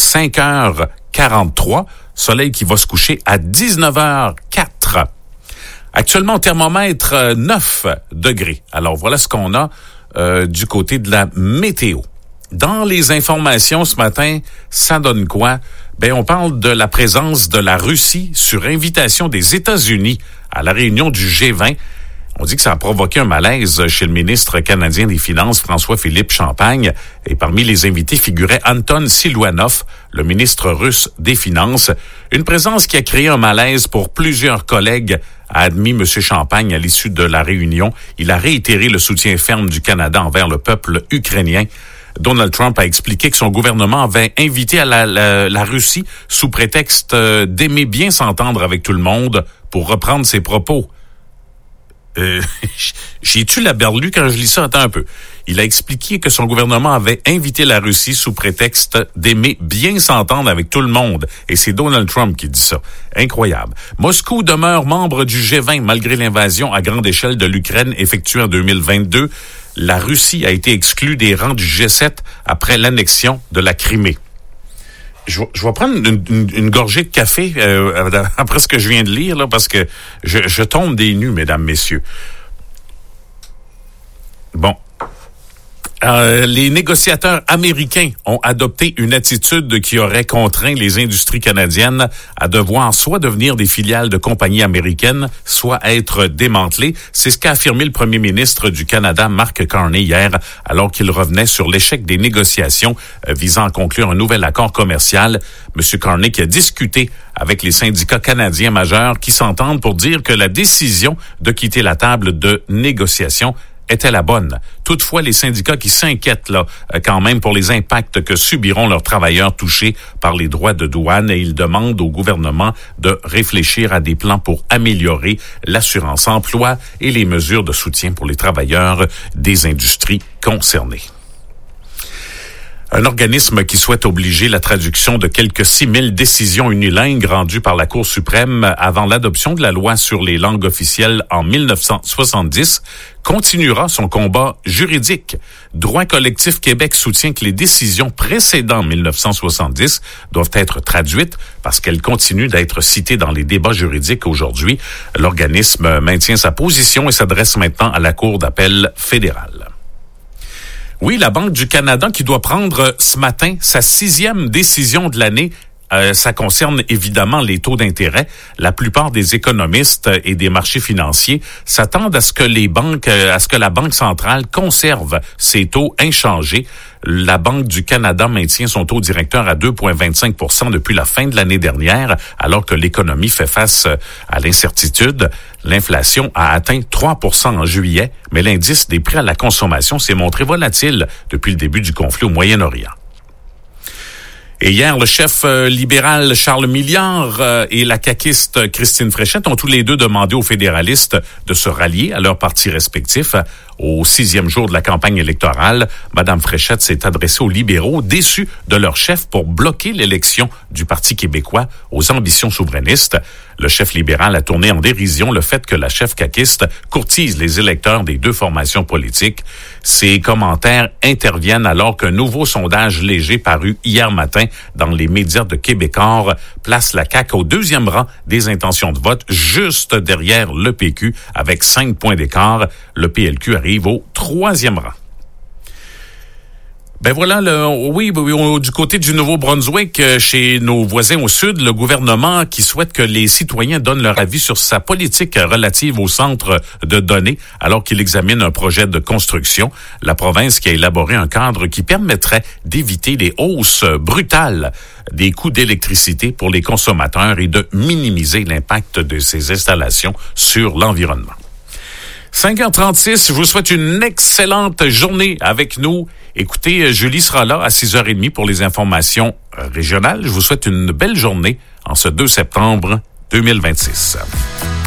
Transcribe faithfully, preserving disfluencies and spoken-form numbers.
cinq heures quarante-trois. Soleil qui va se coucher à dix-neuf heures quatre. Actuellement, thermomètre euh, neuf degrés. Alors, voilà ce qu'on a euh, du côté de la météo. Dans les informations ce matin, ça donne quoi? Ben, on parle de la présence de la Russie sur invitation des États-Unis à la réunion du G vingt. On dit que ça a provoqué un malaise chez le ministre canadien des Finances, François-Philippe Champagne. Et parmi les invités figurait Anton Siluanov, le ministre russe des Finances. Une présence qui a créé un malaise pour plusieurs collègues, a admis M. Champagne à l'issue de la réunion. Il a réitéré le soutien ferme du Canada envers le peuple ukrainien. Donald Trump a expliqué que son gouvernement avait invité à la, la, la Russie sous prétexte d'aimer bien s'entendre avec tout le monde, pour reprendre ses propos. Euh, j'ai-tu la berlue quand je lis ça? Attends un peu. Il a expliqué que son gouvernement avait invité la Russie sous prétexte d'aimer bien s'entendre avec tout le monde. Et c'est Donald Trump qui dit ça. Incroyable. Moscou demeure membre du G vingt malgré l'invasion à grande échelle de l'Ukraine effectuée en deux mille vingt-deux. La Russie a été exclue des rangs du G sept après l'annexion de la Crimée. Je, je vais prendre une, une, une gorgée de café euh, après ce que je viens de lire, là, parce que je, je tombe des nues, mesdames, messieurs. Bon. Euh, les négociateurs américains ont adopté une attitude qui aurait contraint les industries canadiennes à devoir soit devenir des filiales de compagnies américaines, soit être démantelées. C'est ce qu'a affirmé le premier ministre du Canada, Mark Carney, hier, alors qu'il revenait sur l'échec des négociations euh, visant à conclure un nouvel accord commercial. Monsieur Carney qui a discuté avec les syndicats canadiens majeurs qui s'entendent pour dire que la décision de quitter la table de négociation était la bonne. Toutefois, les syndicats qui s'inquiètent là quand même pour les impacts que subiront leurs travailleurs touchés par les droits de douane, et ils demandent au gouvernement de réfléchir à des plans pour améliorer l'assurance emploi et les mesures de soutien pour les travailleurs des industries concernées. Un organisme qui souhaite obliger la traduction de quelques six mille décisions unilingues rendues par la Cour suprême avant l'adoption de la loi sur les langues officielles en mille neuf cent soixante-dix continuera son combat juridique. Droit collectif Québec soutient que les décisions précédant mille neuf cent soixante-dix doivent être traduites parce qu'elles continuent d'être citées dans les débats juridiques aujourd'hui. L'organisme maintient sa position et s'adresse maintenant à la Cour d'appel fédérale. Oui, la Banque du Canada qui doit prendre ce matin sa sixième décision de l'année. Euh, ça concerne évidemment les taux d'intérêt. La plupart des économistes et des marchés financiers s'attendent à ce que les banques, à ce que la Banque centrale conserve ses taux inchangés. La Banque du Canada maintient son taux directeur à deux virgule vingt-cinq pour cent depuis la fin de l'année dernière, alors que l'économie fait face à l'incertitude. L'inflation a atteint trois pour cent en juillet, mais l'indice des prix à la consommation s'est montré volatile depuis le début du conflit au Moyen-Orient. Et hier, le chef euh, libéral Charles Milliard euh, et la caquiste Christine Fréchette ont tous les deux demandé aux fédéralistes de se rallier à leurs partis respectifs. Au sixième jour de la campagne électorale, Madame Fréchette s'est adressée aux libéraux déçus de leur chef pour bloquer l'élection du Parti québécois aux ambitions souverainistes. Le chef libéral a tourné en dérision le fait que la chef caquiste courtise les électeurs des deux formations politiques. Ces commentaires interviennent alors qu'un nouveau sondage léger paru hier matin dans les médias de Québécois place la C A Q au deuxième rang des intentions de vote, juste derrière le P Q avec cinq points d'écart. Le P L Q arrive au troisième rang. Ben voilà, le, oui, oui, du côté du Nouveau-Brunswick, chez nos voisins au sud, le gouvernement qui souhaite que les citoyens donnent leur avis sur sa politique relative au centre de données alors qu'il examine un projet de construction. La province qui a élaboré un cadre qui permettrait d'éviter les hausses brutales des coûts d'électricité pour les consommateurs et de minimiser l'impact de ces installations sur l'environnement. cinq heures trente-six, je vous souhaite une excellente journée avec nous. Écoutez, Julie sera là à six heures trente pour les informations régionales. Je vous souhaite une belle journée en ce deux septembre deux mille vingt-six.